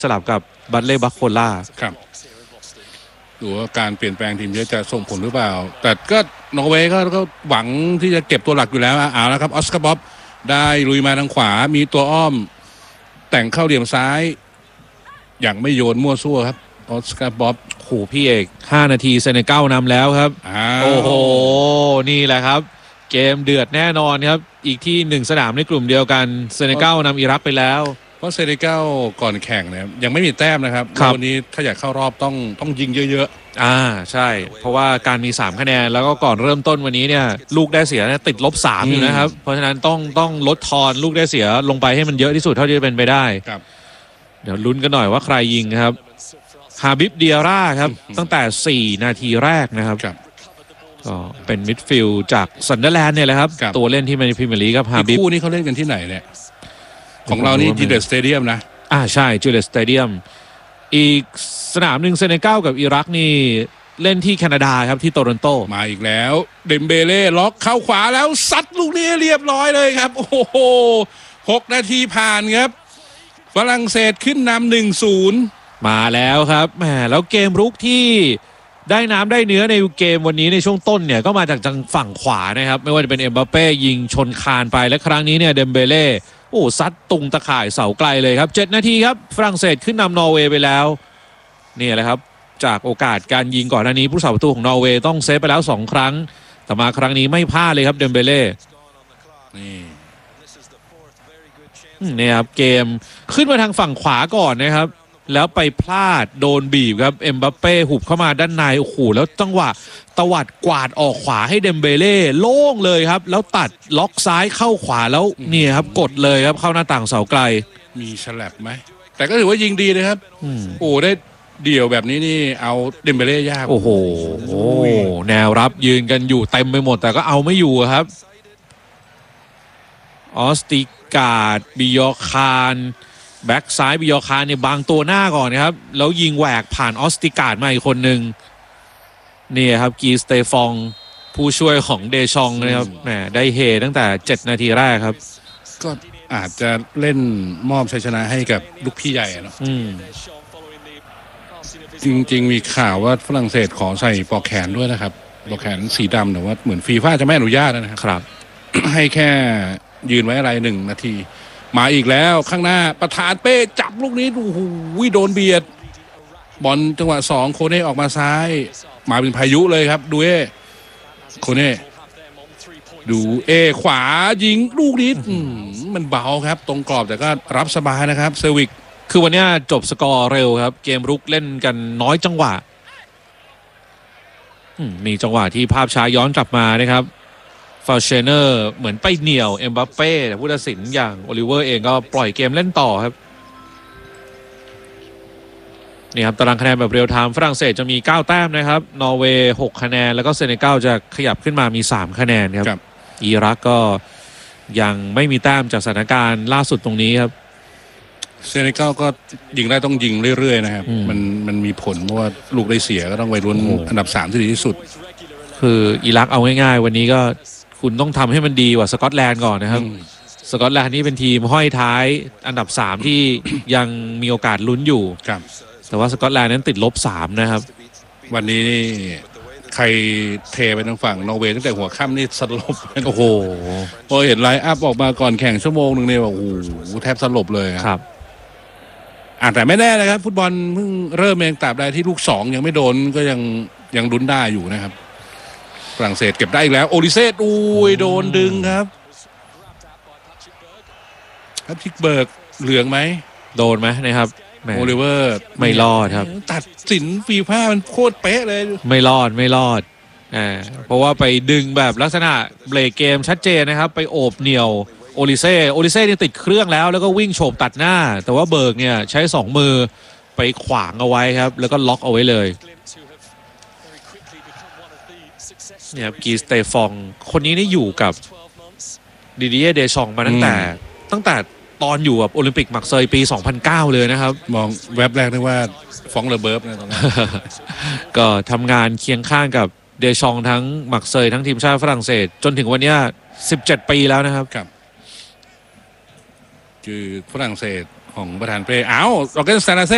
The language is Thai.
สลับกับบัตเล่บัคโคล่าครับดูว่าการเปลี่ยนแปลงทีมเยอะจะส่งผลหรือเปล่าแต่ก็นอร์เวย์ก็หวังที่จะเก็บตัวหลักอยู่แล้วเอาแล้วครับออสการ์บ๊อบได้ลุยมาทางขวามีตัวอ้อมแต่งเข้าเหลี่ยมซ้ายอย่างไม่โยนมั่วซั่วครับออสการ์บ๊อบขู่พี่เอก5 นาทีเซเนกัลนำแล้วครับโอ้โหนี่แหละครับเกมเดือดแน่นอนครับอีกที่1สนามในกลุ่มเดียวกันเซเนกัลนำอิรักไปแล้วเพราะเซเนกัลก่อนแข่งเนี่ยยังไม่มีแต้มนะครับวันนี้ถ้าอยากเข้ารอบต้องยิงเยอะๆใช่เพราะว่าการมี3คะแนนแล้วก็ก่อนเริ่มต้นวันนี้เนี่ยลูกได้เสียติด-3อยู่นะครับเพราะฉะนั้นต้องลดทอนลูกได้เสียลงไปให้มันเยอะที่สุดเท่าที่จะเป็นไปได้เดี๋ยวลุ้นกันหน่อยว่าใครยิงครับฮาบิบเดียร่าครับตั้งแต่4 นาทีแรกนะครับก็เป็นมิดฟิลด์จากซันเดอร์แลนด์เนี่ยแหละครับตัวเล่นที่ในพรีเมียร์ลีกครับฮาบิบคู่นี้เขาเล่นกันที่ไหนเนี่ยของเรานี่จิเลตสเตเดียมนะใช่จิเลตสเตเดียมอีกสนามหนึ่งเซเนกัลกับอิรักนี่เล่นที่แคนาดาครับที่โตรอนโตมาอีกแล้วเดมเบเล่ล็อกเข้าขวาแล้วซัดลูกนี้เรียบร้อยเลยครับโอ้โห6 นาทีผ่านครับฝรั่งเศสขึ้นนำ 1-0 มาแล้วครับแหมแล้วเกมรุกที่ได้น้ำได้เนื้อในเกมวันนี้ในช่วงต้นเนี่ยก็มาจากทางฝั่งขวานะครับไม่ว่าจะเป็นเอ็มบัปเป้ยิงชนคานไปและครั้งนี้เนี่ยเดมเบเล่ซัดตุงตะข่ายเสาไกลเลยครับ7 นาทีครับฝรั่งเศสขึ้นนำนอร์เวย์ไปแล้วนี่แหละครับจากโอกาสการยิงก่อนหน้านี้ผู้สาประตูของนอร์เวย์ต้องเซฟไปแล้ว2 ครั้งแต่มาครั้งนี้ไม่พลาดเลยครับเดมเบเล่นี่ครับเกมขึ้นมาทางฝั่งขวาก่อนนะครับแล้วไปพลาดโดนบีบครับเอ็มบัปเป้หุบเข้ามาด้านในโอ้โหแล้วจังหวะตวัดกวาดออกขวาให้เดมเบเล่โล่งเลยครับแล้วตัดล็อกซ้ายเข้าขวาแล้วนี่ครับกดเลยครับเข้าหน้าต่างเสาไกลมีฉลับไหมแต่ก็ถือว่ายิงดีเลยครับได้เดี่ยวแบบนี้นี่เอาเดมเบเล่ยากโอ้โหแนวรับยืนกันอยู่เต็มไปหมดแต่ก็เอาไม่อยู่ครับออสติกาดบิยอคานแบ็กซ้ายบิยอคานเนี่ยบางตัวหน้าก่อนนะครับแล้วยิงแหวกผ่านออสติกาดมาอีกคนหนึ่งนี่ครับกีสเตฟองผู้ช่วยของเดชองนะครับแหมได้เฮตั้งแต่7 นาทีแรกครับก็อาจจะเล่นมอบชัยชนะให้กับลูกพี่ใหญ่เนาะจริงๆมีข่าวว่าฝรั่งเศสขอใส่ปลอกแขนด้วยนะครับปลอกแขนสีดำแต่ว่าเหมือนฟีฟ่าจะไม่อนุญาตนะครับ ให้แค่ยืนไว้อะไร1 นาทีมาอีกแล้วข้างหน้าประธานเป้จับลูกนี้โอ้โหโดนเบียดบอลจังหวะ2โคเน่ออกมาซ้ายมาเป็นพายุเลยครับดูโคเน่ดูขวายิงลูกนี้มันเบาครับตรงกรอบแต่ก็รับสบายนะครับเซอร์วิกคือวันนี้จบสกอร์เร็วครับเกมรุกเล่นกันน้อยจังหวะมีจังหวะที่ภาพช้าย้อนกลับมานะครับฟาเชเนอร์เหมือนไปเหนี่ยวเอ็มบัปเป้แต่ผู้ตัดสินอย่างโอลิเวอร์เองก็ปล่อยเกมเล่นต่อครับนี่ครับตารางคะแนนแบบเรียลไทม์ฝรั่งเศสจะมี9 แต้มนะครับนอร์เวย์6 คะแนนแล้วก็เซเนกัลจะขยับขึ้นมามี3 คะแนนครับอิรักก็ยังไม่มีแต้มจากสถานการณ์ล่าสุดตรงนี้ครับเซเนกัลก็ยิงได้ต้องยิงเรื่อยๆนะครับมันมีผลเพราะว่าลูกได้เสียก็ต้องไปลุ้นอันดับ3ที่ดีที่สุดคืออิรักเอาง่ายๆวันนี้ก็คุณต้องทำให้มันดีกว่าสกอตแลนด์ก่อนนะครับสกอตแลนด์นี่เป็นทีมห้อยท้ายอันดับ3ที่ยังมีโอกาสลุ้นอยู่แต่ว่าสกอตแลนด์นั้นติด-3นะครับวันนี้ใครเทไปทางฝั่งนอร์เวย์ตั้งแต่หัวค่ำนี่สลบโอ้โหพอเห็นไลน์อัพออกมาก่อนแข่งชั่วโมงนึงเนี่ยโอ้โหแทบสลบเลยครับแต่ไม่แน่นะครับฟุตบอลเพิ่งเริ่มเองตราบใดที่ลูก2ยังไม่โดนก็ยังลุ้นได้อยู่นะครับฝรั่งเศสเก็บได้อีกแล้วโอลิเซ่โดนดึงครับพิกเบิร์กเหลืองไหมโดนไหมนะครับโอลิเวอร์ไม่รอดครับตัดสินฟีฟ่ามันโคตรเป๊ะเลยไม่รอดเพราะว่าไปดึงแบบลักษณะเบรกเกมชัดเจนนะครับไปโอบเหนี่ยวโอลิเซ่เนี่ยติดเครื่องแล้วก็วิ่งโฉบตัดหน้าแต่ว่าเบิร์กเนี่ยใช้2 มือไปขวางเอาไว้ครับแล้วก็ล็อกเอาไว้เลยเนี่ยกีสเตฟองคนนี้นี่อยู่กับดิเดียเดชองมาตั้งแต่ตอนอยู่กับโอลิมปิกมักเซยปี2009เลยนะครับมองแวบแรกนึกว่าฟองเลเบิร์ฟนะตอนนั้นก็ทำงานเคียงข้างกับเดชองทั้งมักเซยทั้งทีมชาติฝรั่งเศสจนถึงวันนี้17 ปีแล้วนะครับคือฝรั่งเศสของประธานเป้โรเกน สแตนนาเซ่